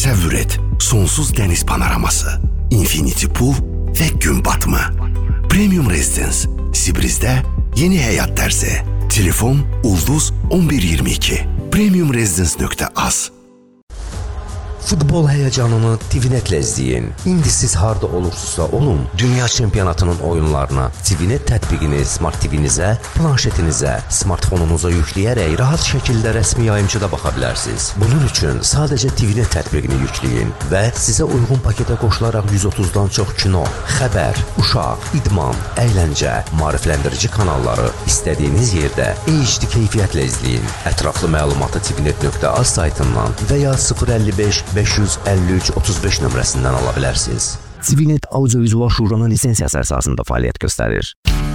Təsəvvür et, sonsuz dəniz panoraması, infinity pool və gün batımı. Premium Residence, Sibrizdə yeni həyat tərzi. Telefon Ulduz 1122. premiumresidence.az. Futbol həyəcanını TVNet-lə izləyin. İndi siz harda olursunuzsa olun, dünya çempionatının oyunlarına TVNet tətbiqini Smart TV-nizə, planşetinizə, smartfonunuza yükləyərək rahat şəkildə rəsmi yayımçıda baxa bilərsiniz. Bunun üçün sadəcə TVNet tətbiqini yükləyin və sizə uyğun paketə qoşularaq 130-dan çox kino, xəbər, uşaq, idman, əyləncə, maarifləndirici kanalları istədiyiniz yerdə HD keyfiyyətlə izləyin. Ətraflı məlumatı tvnet.az saytından və ya 055 553 35 nömrəsindən ala bilərsiniz. TVNet Audio-Vizual Şuranın lisensiyası əsasında fəaliyyət göstərir.